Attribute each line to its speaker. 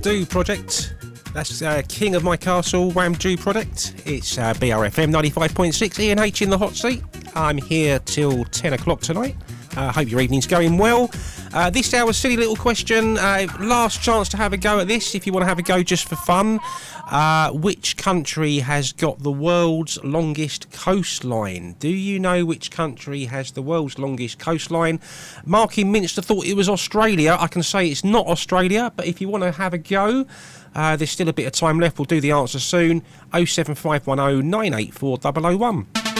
Speaker 1: Wamdoo Project. That's King of My Castle, Wamdoo Project. It's BRFM 95.6, Ian H in the hot seat. I'm here till 10 o'clock tonight. Hope your evening's going well. This hour's silly little question. Last chance to have a go at this, if you want to have a go just for fun. Which country has got the world's longest coastline? Do you know which country has the world's longest coastline? Mark in Minster thought it was Australia. I can say it's not Australia, but if you want to have a go, there's still a bit of time left. We'll do the answer soon. 07510 984 001.